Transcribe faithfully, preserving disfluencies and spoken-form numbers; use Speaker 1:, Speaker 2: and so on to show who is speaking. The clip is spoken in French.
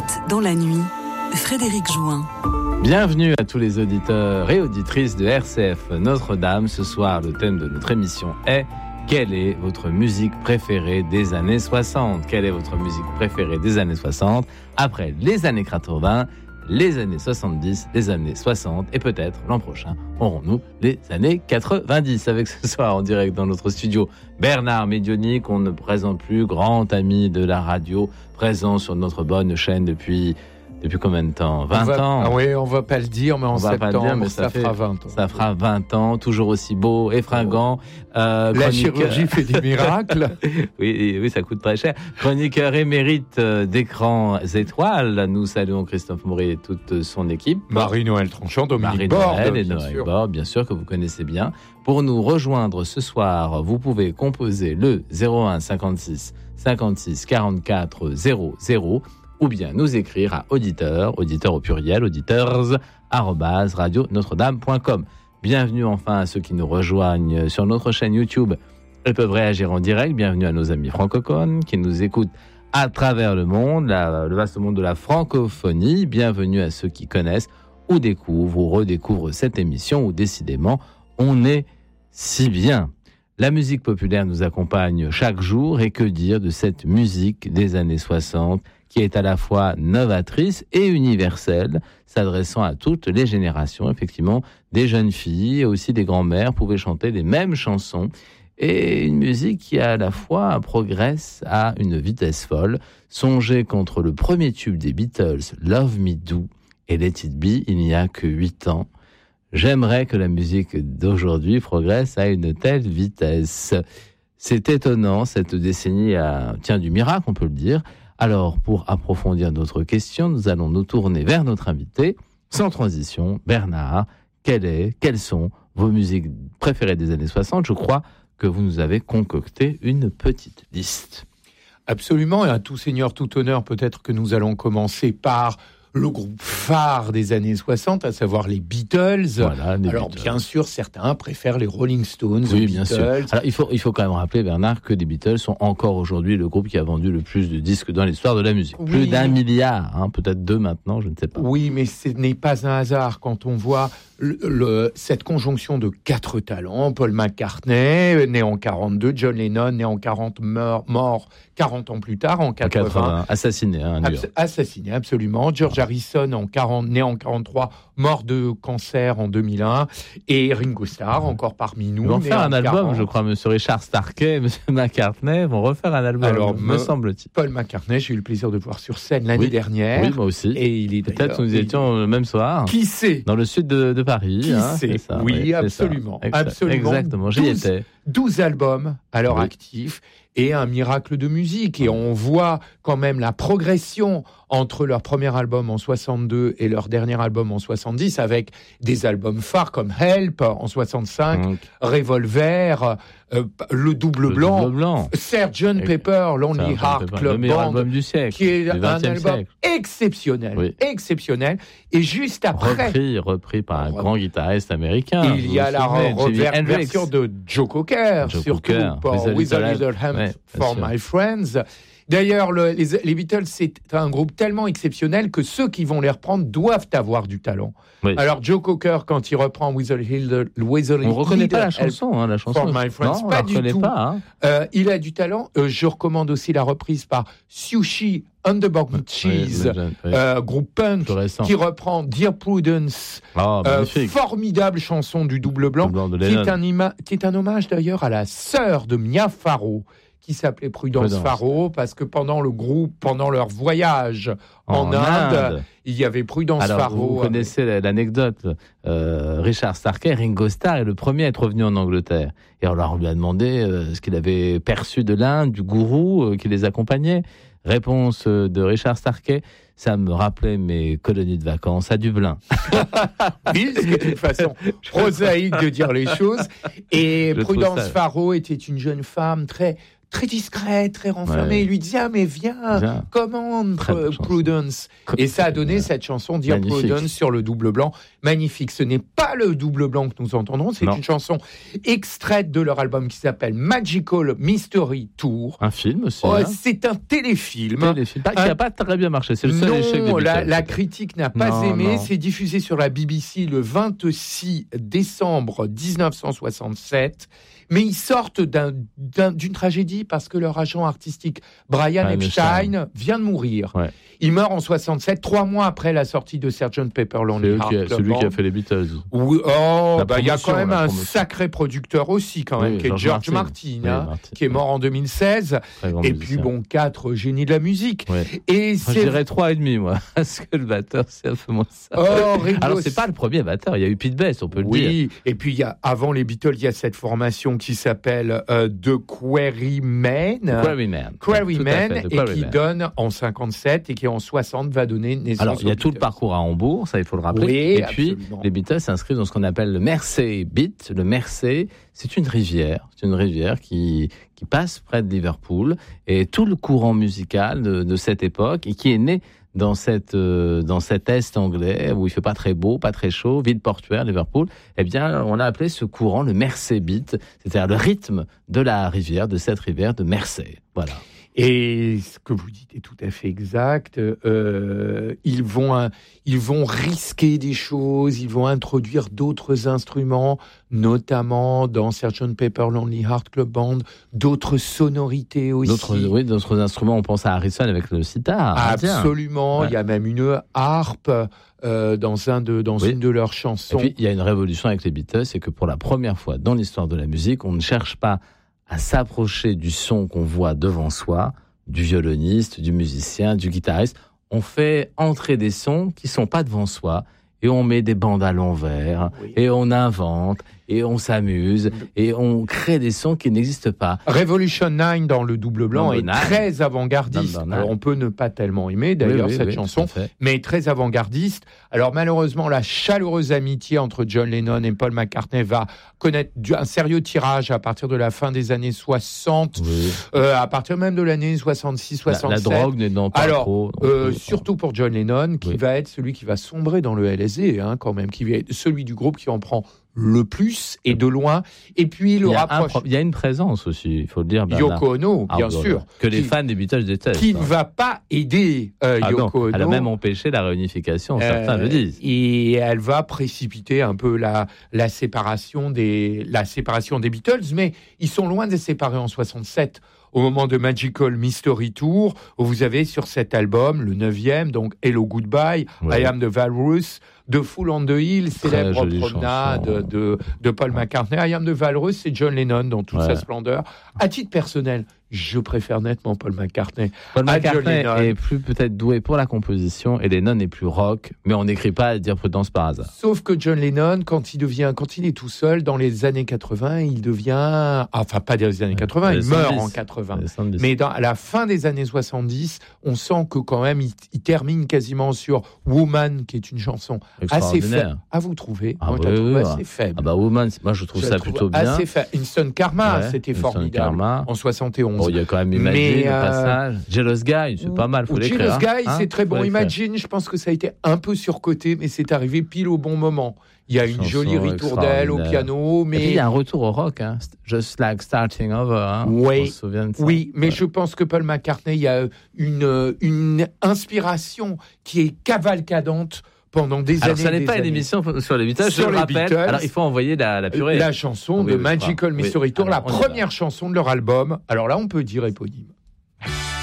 Speaker 1: dans la nuit, Frédéric Jouin.
Speaker 2: Bienvenue à tous les auditeurs et auditrices de R C F Notre-Dame. Ce soir, le thème de notre émission est « Quelle est votre musique préférée des années soixante ?» Quelle est votre musique préférée des années soixante après les années quatre-vingts, les années soixante-dix, les années soixante et peut-être l'an prochain aurons-nous les années quatre-vingt-dix. Avec ce soir en direct dans notre studio Bernard Médioni, qu'on ne présente plus, grand ami de la radio, présent sur notre bonne chaîne depuis... Depuis combien de temps ? vingt
Speaker 3: va,
Speaker 2: ans.
Speaker 3: Ah oui, on va pas le dire, mais en
Speaker 2: on
Speaker 3: septembre,
Speaker 2: va pas le dire, mais ça,
Speaker 3: ça
Speaker 2: fait,
Speaker 3: fera vingt ans.
Speaker 2: Ça fera vingt ans, toujours aussi beau et fringant. Euh,
Speaker 3: La
Speaker 2: chroniqueur...
Speaker 3: chirurgie fait des miracles.
Speaker 2: oui, oui, ça coûte très cher. Chroniqueur émérite d'écrans étoiles, nous saluons Christophe Maury et toute son équipe.
Speaker 3: Marie-Noël Tranchant, Dominique
Speaker 2: Borde.
Speaker 3: Marie-Noël
Speaker 2: et Noël Borde, bien sûr, que vous connaissez bien. Pour nous rejoindre ce soir, vous pouvez composer le zéro un cinquante-six cinquante-six quarante-quatre zéro zéro ou bien nous écrire à auditeur, auditeur au pluriel, auditeurs, arobase, radio notre-dame point com. Bienvenue enfin à ceux qui nous rejoignent sur notre chaîne YouTube. Ils peuvent réagir en direct. Bienvenue à nos amis francophones qui nous écoutent à travers le monde, la, le vaste monde de la francophonie. Bienvenue à ceux qui connaissent ou découvrent ou redécouvrent cette émission où décidément on est si bien. La musique populaire nous accompagne chaque jour et que dire de cette musique des années soixante qui est à la fois novatrice et universelle, s'adressant à toutes les générations. Effectivement, des jeunes filles et aussi des grands-mères pouvaient chanter les mêmes chansons. Et une musique qui à la fois progresse à une vitesse folle. Songez qu'entre le premier tube des Beatles, Love Me Do, et Let It Be, il n'y a que huit ans. J'aimerais que la musique d'aujourd'hui progresse à une telle vitesse. C'est étonnant, cette décennie a, tient du miracle, on peut le dire. Alors, pour approfondir notre question, nous allons nous tourner vers notre invité. Sans transition, Bernard, quelle est, quelles sont vos musiques préférées des années soixante ? Je crois que vous nous avez concocté une petite liste.
Speaker 3: Absolument, et à tout seigneur, tout honneur, peut-être que nous allons commencer par le groupe phare des années soixante, à savoir les Beatles.
Speaker 2: Voilà, les
Speaker 3: Alors,
Speaker 2: Beatles.
Speaker 3: bien sûr, certains préfèrent les Rolling Stones
Speaker 2: Oui,
Speaker 3: aux
Speaker 2: bien
Speaker 3: Beatles.
Speaker 2: sûr. Alors, il faut, il faut quand même rappeler, Bernard, que les Beatles sont encore aujourd'hui le groupe qui a vendu le plus de disques dans l'histoire de la musique.
Speaker 3: Oui.
Speaker 2: Plus d'un milliard, hein, peut-être deux maintenant, je ne sais pas.
Speaker 3: Oui, mais ce n'est pas un hasard quand on voit le, le, cette conjonction de quatre talents. Paul McCartney, né en quarante-deux, John Lennon, né en quarante, mort, mort quarante ans plus tard, en quatre-vingts.
Speaker 2: En quatre-vingts, assassiné, hein,
Speaker 3: Abs- assassiné, absolument. George Harrison, en quarante, né en quarante-trois, mort de cancer en deux mille un. Et Ringo Starr, encore parmi nous.
Speaker 2: Ils vont
Speaker 3: né
Speaker 2: faire
Speaker 3: en
Speaker 2: un album,
Speaker 3: quarante.
Speaker 2: je crois, monsieur Richard Starkey, monsieur McCartney vont refaire un album,
Speaker 3: Alors,
Speaker 2: me
Speaker 3: me-
Speaker 2: semble-t-il.
Speaker 3: Paul McCartney, j'ai eu le plaisir de voir sur scène l'année
Speaker 2: Oui.
Speaker 3: dernière.
Speaker 2: Oui, moi aussi.
Speaker 3: Et il est
Speaker 2: Peut-être
Speaker 3: d'ailleurs-
Speaker 2: que nous étions le même soir.
Speaker 3: Qui sait
Speaker 2: Dans le sud de, de Paris.
Speaker 3: Qui
Speaker 2: hein,
Speaker 3: sait
Speaker 2: c'est ça,
Speaker 3: Oui,
Speaker 2: c'est
Speaker 3: absolument.
Speaker 2: ça. Exa-
Speaker 3: absolument.
Speaker 2: Exactement, j'y
Speaker 3: douze
Speaker 2: étais.
Speaker 3: douze albums à leur
Speaker 2: Oui.
Speaker 3: actif et un miracle de musique. Et on voit quand même la progression entre leur premier album en soixante-deux et leur dernier album en soixante-dix, avec des albums phares comme Help en soixante-cinq,
Speaker 2: Donc,
Speaker 3: Revolver, euh, le Double
Speaker 2: le
Speaker 3: Blanc,
Speaker 2: Double Blanc.
Speaker 3: sergeant Pepper, Lonely
Speaker 2: Ça,
Speaker 3: Heart
Speaker 2: le
Speaker 3: Club
Speaker 2: meilleur
Speaker 3: Band,
Speaker 2: album du siècle,
Speaker 3: qui est
Speaker 2: du
Speaker 3: un
Speaker 2: vingtième
Speaker 3: album
Speaker 2: siècle.
Speaker 3: exceptionnel,
Speaker 2: Oui.
Speaker 3: exceptionnel. Et juste après,
Speaker 2: Repris, repris par un
Speaker 3: Repris.
Speaker 2: grand guitariste américain.
Speaker 3: il
Speaker 2: vous
Speaker 3: y a
Speaker 2: vous
Speaker 3: la
Speaker 2: souvenez,
Speaker 3: re-
Speaker 2: Jimi
Speaker 3: ver-
Speaker 2: Hendrix.
Speaker 3: version de Joe Cocker,
Speaker 2: Joe
Speaker 3: surtout
Speaker 2: Cocker,
Speaker 3: pour
Speaker 2: With a
Speaker 3: With a
Speaker 2: Little
Speaker 3: Little Help
Speaker 2: Ouais, bien
Speaker 3: for
Speaker 2: sûr.
Speaker 3: My Friends. D'ailleurs, le- les, les Beatles, c'est un groupe tellement exceptionnel que ceux qui vont les reprendre doivent avoir du talent.
Speaker 2: Oui.
Speaker 3: Alors, Joe Cocker, quand il reprend With a Little, with a
Speaker 2: On ne reconnaît
Speaker 3: Little
Speaker 2: pas la
Speaker 3: Help,
Speaker 2: chanson, hein, la chanson.
Speaker 3: For My Friends,
Speaker 2: non, on
Speaker 3: pas
Speaker 2: la
Speaker 3: du
Speaker 2: reconnaît
Speaker 3: tout.
Speaker 2: pas. Hein.
Speaker 3: euh, il a du talent. Euh, je recommande aussi la reprise par Sushi Underdog Cheese,
Speaker 2: Oui, le- oui.
Speaker 3: euh, groupe punk,
Speaker 2: Plus récent.
Speaker 3: qui reprend Dear Prudence,
Speaker 2: Oh,
Speaker 3: euh,
Speaker 2: magnifique.
Speaker 3: formidable chanson du Double Blanc,
Speaker 2: Le blanc de
Speaker 3: qui
Speaker 2: Lennon.
Speaker 3: est, un ima- qui est un hommage d'ailleurs à la sœur de Mia Farrow, qui s'appelait Prudence,
Speaker 2: Prudence.
Speaker 3: Farrow, parce que pendant le groupe, pendant leur voyage en,
Speaker 2: En
Speaker 3: Inde,
Speaker 2: Inde.
Speaker 3: il y avait Prudence
Speaker 2: Alors,
Speaker 3: Farrow.
Speaker 2: vous connaissez la- l'anecdote. Euh, Richard Starkey, Ringo Starr est le premier à être revenu en Angleterre. Et on leur lui a demandé euh, ce qu'il avait perçu de l'Inde, du gourou euh, qui les accompagnait. Réponse euh, de Richard Starkey, ça me rappelait mes colonies de vacances à Dublin.
Speaker 3: Oui, c'est une façon prosaïque de dire les choses. Et
Speaker 2: Je trouve
Speaker 3: Prudence
Speaker 2: ça-
Speaker 3: Farrow était une jeune femme très, très discrète, très renfermée.
Speaker 2: Ouais.
Speaker 3: Il lui disait, ah, mais viens,
Speaker 2: Viens.
Speaker 3: commande
Speaker 2: Très belle chanson.
Speaker 3: Prudence. Et ça a donné
Speaker 2: Ouais.
Speaker 3: cette chanson, Dear
Speaker 2: Magnifique.
Speaker 3: Prudence, sur le Double Blanc. magnifique. Ce n'est pas le double blanc que nous entendrons, c'est
Speaker 2: non.
Speaker 3: une chanson extraite de leur album qui s'appelle Magical Mystery Tour.
Speaker 2: Un film aussi.
Speaker 3: Oh,
Speaker 2: hein.
Speaker 3: C'est un téléfilm.
Speaker 2: téléfilm. Pas, qui n'a pas très bien marché. C'est le seul
Speaker 3: non,
Speaker 2: échec des Beatles.
Speaker 3: La, la critique n'a pas
Speaker 2: non,
Speaker 3: aimé.
Speaker 2: Non.
Speaker 3: C'est diffusé sur la B B C le vingt-six décembre dix-neuf cent soixante-sept. Mais ils sortent d'un, d'un, d'une tragédie parce que leur agent artistique, Brian
Speaker 2: Brian
Speaker 3: Epstein,
Speaker 2: Epstein.
Speaker 3: vient de mourir.
Speaker 2: Ouais.
Speaker 3: Il meurt en soixante-sept, trois mois après la sortie de sergeant Pepper Lonely Hearts Club Band.
Speaker 2: C'est lui qui a fait les Beatles.
Speaker 3: Oui, oh, bah, il y a quand même un
Speaker 2: promotion.
Speaker 3: sacré producteur aussi, quand même,
Speaker 2: oui,
Speaker 3: qui est
Speaker 2: George,
Speaker 3: George
Speaker 2: Martin,
Speaker 3: Martin, hein,
Speaker 2: oui, Martin,
Speaker 3: qui est mort en deux mille seize.
Speaker 2: Très grand
Speaker 3: Et
Speaker 2: musicien.
Speaker 3: puis, bon, quatre génies de la musique.
Speaker 2: Ouais.
Speaker 3: Et
Speaker 2: Moi,
Speaker 3: c'est...
Speaker 2: je dirais trois et demi, moi, parce que le batteur, c'est un peu moins ça.
Speaker 3: Oh, Ringo
Speaker 2: Alors, c'est pas le premier batteur, il y a eu Pete Best, on peut le
Speaker 3: oui.
Speaker 2: dire.
Speaker 3: Oui, et puis il y a, avant les Beatles, il y a cette formation qui s'appelle euh, The Quarrymen.
Speaker 2: Quarrymen.
Speaker 3: Quarrymen,
Speaker 2: et
Speaker 3: et qui donne en cinquante-sept et qui en soixante va donner naissance.
Speaker 2: Alors, il y a
Speaker 3: aux
Speaker 2: tout le
Speaker 3: Beatles.
Speaker 2: parcours à Hambourg, ça il faut le rappeler.
Speaker 3: Oui,
Speaker 2: et puis,
Speaker 3: absolument.
Speaker 2: les Beatles s'inscrivent dans ce qu'on appelle le Mersey Beat. Le Mersey, c'est une rivière, c'est une rivière qui qui passe près de Liverpool, et tout le courant musical de, de cette époque, et qui est né dans cette euh, dans cet est anglais où il fait pas très beau, pas très chaud, ville portuaire, Liverpool. Eh bien, on a appelé ce courant le Mersey Beat, c'est-à-dire le rythme de la rivière, de cette rivière de Mersey. Voilà.
Speaker 3: Et ce que vous dites est tout à fait exact. Euh, ils vont, euh, ils vont risquer des choses, ils vont introduire d'autres instruments, notamment dans sergeant Pepper Lonely Hearts Club Band, d'autres sonorités aussi.
Speaker 2: D'autres, oui, d'autres instruments. On pense à Harrison avec le sitar.
Speaker 3: Absolument.
Speaker 2: Ouais.
Speaker 3: Il y a même une harpe euh, dans un de dans
Speaker 2: oui.
Speaker 3: une de leurs chansons.
Speaker 2: Et puis il y a une révolution avec les Beatles, c'est que pour la première fois dans l'histoire de la musique, on ne cherche pas à s'approcher du son qu'on voit devant soi, du violoniste, du musicien, du guitariste. On fait entrer des sons qui sont pas devant soi, et on met des bandes à l'envers, oui. et on invente, et on s'amuse, et on crée des sons qui n'existent pas.
Speaker 3: Revolution neuf dans le double blanc
Speaker 2: Number
Speaker 3: est
Speaker 2: nine.
Speaker 3: très avant-gardiste. Alors, on peut ne pas tellement aimer d'ailleurs
Speaker 2: oui, oui,
Speaker 3: cette
Speaker 2: oui,
Speaker 3: chanson, mais très avant-gardiste. Alors malheureusement, la chaleureuse amitié entre John Lennon et Paul McCartney va connaître un sérieux tirage à partir de la fin des années soixante, oui. euh, à partir même de l'année soixante-six soixante-sept.
Speaker 2: La, la drogue n'aidant pas
Speaker 3: Alors,
Speaker 2: trop.
Speaker 3: Euh, surtout pour John Lennon, qui oui. va être celui qui va sombrer dans le L S D, hein, quand même, qui va être celui du groupe qui en prend le plus et de loin, et puis le
Speaker 2: il
Speaker 3: rapproche.
Speaker 2: Un, il y a une présence aussi, il faut le dire.
Speaker 3: Bernard. Yoko Ono, bien ah, sûr,
Speaker 2: que les qui, fans des Beatles détestent.
Speaker 3: Qui ne va pas aider euh,
Speaker 2: ah
Speaker 3: Yoko
Speaker 2: non,
Speaker 3: Ono.
Speaker 2: Elle a même empêché la réunification, euh, certains le disent.
Speaker 3: Et elle va précipiter un peu la la séparation des la séparation des Beatles, mais ils sont loin de se séparer en soixante-sept. Au moment de Magical Mystery Tour, où vous avez sur cet album, le neuvième, donc Hello Goodbye, ouais. I Am the Walrus, The Fool on the Hill, célèbre promenade de, de Paul McCartney. I Am the Walrus, c'est John Lennon dans toute ouais. sa splendeur. À titre personnel, je préfère nettement Paul McCartney.
Speaker 2: Paul McCartney est plus peut-être doué pour la composition et Lennon est plus rock, mais on n'écrit pas à dire prudence par hasard.
Speaker 3: Sauf que John Lennon, quand il devient, quand il est tout seul dans les années quatre-vingts, il devient, enfin pas dans les années quatre-vingts, il meurt en quatre-vingts. Mais dans, à la fin des années soixante-dix, on sent que quand même, il, il termine quasiment sur Woman, qui est une chanson assez faible. À vous trouver,
Speaker 2: ah
Speaker 3: moi
Speaker 2: oui,
Speaker 3: je la trouve
Speaker 2: oui,
Speaker 3: assez
Speaker 2: oui.
Speaker 3: faible.
Speaker 2: Ah bah Woman, moi je trouve je ça trouve plutôt bien.
Speaker 3: Assez faible. Instant Karma,
Speaker 2: ouais,
Speaker 3: c'était
Speaker 2: Instant
Speaker 3: formidable.
Speaker 2: Karma.
Speaker 3: En soixante et onze.
Speaker 2: Bon, il y a quand même Imagine,
Speaker 3: euh...
Speaker 2: le passage. Jealous Guy, c'est pas mal, faut l'écrire.
Speaker 3: Jealous Guy,
Speaker 2: hein,
Speaker 3: c'est très bon. Imagine, je pense que ça a été un peu surcoté, mais c'est arrivé pile au bon moment. Il y a une chanson jolie ritournelle au piano, mais...
Speaker 2: Et puis il y a un retour au rock, hein. Just like starting over. Hein.
Speaker 3: Oui,
Speaker 2: on se souvient de ça.
Speaker 3: oui, mais
Speaker 2: ouais.
Speaker 3: je pense que Paul McCartney, il y a une, une inspiration qui est cavalcadante pendant des
Speaker 2: Alors,
Speaker 3: années.
Speaker 2: Alors, ça n'est pas
Speaker 3: années.
Speaker 2: une émission sur les Beatles,
Speaker 3: sur
Speaker 2: je le
Speaker 3: les
Speaker 2: rappelle.
Speaker 3: Beatles,
Speaker 2: alors, il faut envoyer la, la purée.
Speaker 3: La chanson
Speaker 2: oui,
Speaker 3: de
Speaker 2: oui,
Speaker 3: Magical Mystery
Speaker 2: oui.
Speaker 3: Tour,
Speaker 2: alors,
Speaker 3: la première chanson de leur album. Alors là, on peut dire éponyme.